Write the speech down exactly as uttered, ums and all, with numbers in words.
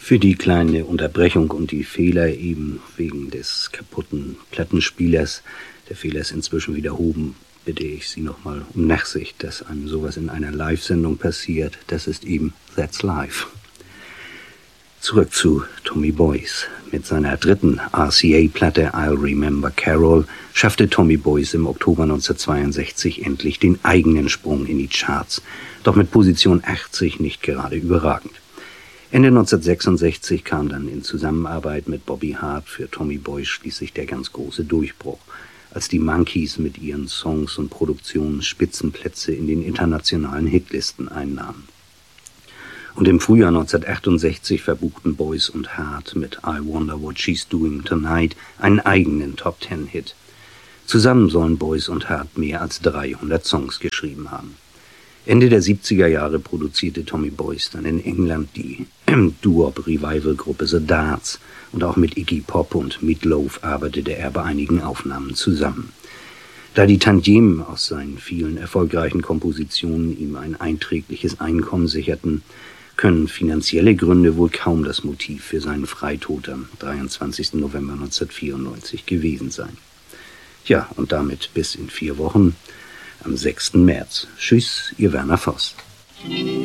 Für die kleine Unterbrechung und die Fehler eben wegen des kaputten Plattenspielers, der Fehler ist inzwischen wiederhoben, bitte ich Sie nochmal um Nachsicht, dass einem sowas in einer Live-Sendung passiert. Das ist eben That's Life. Zurück zu Tommy Boyce. Mit seiner dritten R C A-Platte I'll Remember Carol schaffte Tommy Boyce im Oktober neunzehnhundertzweiundsechzig endlich den eigenen Sprung in die Charts, doch mit Position achtzig nicht gerade überragend. Ende neunzehnhundertsechsundsechzig kam dann in Zusammenarbeit mit Bobby Hart für Tommy Boyce schließlich der ganz große Durchbruch, als die Monkees mit ihren Songs und Produktionen Spitzenplätze in den internationalen Hitlisten einnahmen. Und im Frühjahr neunzehnhundertachtundsechzig verbuchten Boyce und Hart mit I Wonder What She's Doing Tonight einen eigenen Top-Ten-Hit. Zusammen sollen Boyce und Hart mehr als dreihundert Songs geschrieben haben. Ende der siebziger Jahre produzierte Tommy Boyce dann in England die Doo-Wop-Revival-Gruppe The Darts und auch mit Iggy Pop und Meat Loaf arbeitete er bei einigen Aufnahmen zusammen. Da die Tantiemen aus seinen vielen erfolgreichen Kompositionen ihm ein einträgliches Einkommen sicherten, können finanzielle Gründe wohl kaum das Motiv für seinen Freitod am dreiundzwanzigsten November neunzehnhundertvierundneunzig gewesen sein. Ja, und damit bis in vier Wochen. Am sechsten März. Tschüss, Ihr Werner Voss.